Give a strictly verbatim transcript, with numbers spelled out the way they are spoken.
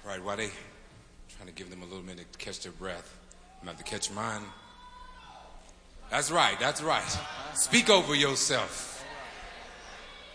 Right, while they trying to give them a little minute to catch their breath, I'm about to catch mine. That's right, that's right. Speak over yourself.